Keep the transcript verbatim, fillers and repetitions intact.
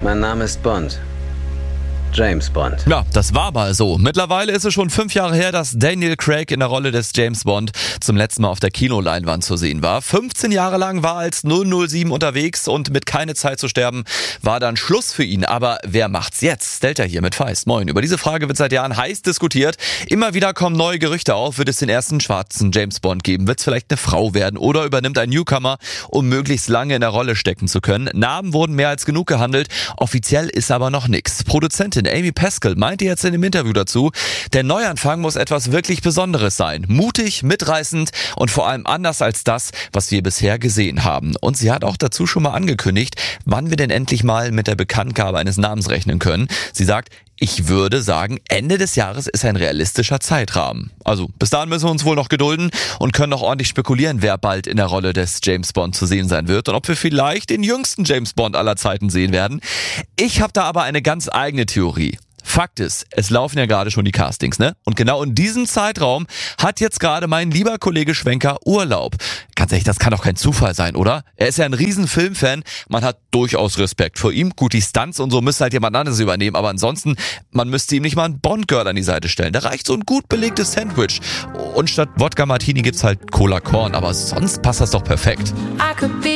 Mein Name ist Bond. James Bond. Ja, das war mal so. Mittlerweile ist es schon fünf Jahre her, dass Daniel Craig in der Rolle des James Bond zum letzten Mal auf der Kinoleinwand zu sehen war. fünfzehn Jahre lang war er als null null sieben unterwegs und mit Keine Zeit zu sterben war dann Schluss für ihn. Aber wer macht's jetzt? Stellt er hier mit Feist. Moin. Über diese Frage wird seit Jahren heiß diskutiert. Immer wieder kommen neue Gerüchte auf. Wird es den ersten schwarzen James Bond geben? Wird es vielleicht eine Frau werden? Oder übernimmt ein Newcomer, um möglichst lange in der Rolle stecken zu können? Namen wurden mehr als genug gehandelt. Offiziell ist aber noch nichts. Produzentin Amy Pascal meinte jetzt in dem Interview dazu, der Neuanfang muss etwas wirklich Besonderes sein. Mutig, mitreißend und vor allem anders als das, was wir bisher gesehen haben. Und sie hat auch dazu schon mal angekündigt, wann wir denn endlich mal mit der Bekanntgabe eines Namens rechnen können. Sie sagt, ich würde sagen, Ende des Jahres ist ein realistischer Zeitrahmen. Also bis dahin müssen wir uns wohl noch gedulden und können noch ordentlich spekulieren, wer bald in der Rolle des James Bond zu sehen sein wird und ob wir vielleicht den jüngsten James Bond aller Zeiten sehen werden. Ich habe da aber eine ganz eigene Theorie. Fakt ist, es laufen ja gerade schon die Castings, ne? Und genau in diesem Zeitraum hat jetzt gerade mein lieber Kollege Schwenker Urlaub. Ganz ehrlich, das kann doch kein Zufall sein, oder? Er ist ja ein riesen Filmfan, man hat durchaus Respekt vor ihm. Gut, die Stunts und so müsste halt jemand anderes übernehmen, aber ansonsten, man müsste ihm nicht mal ein Bond-Girl an die Seite stellen. Da reicht so ein gut belegtes Sandwich. Und statt Wodka Martini gibt's halt Cola Korn, aber sonst passt das doch perfekt.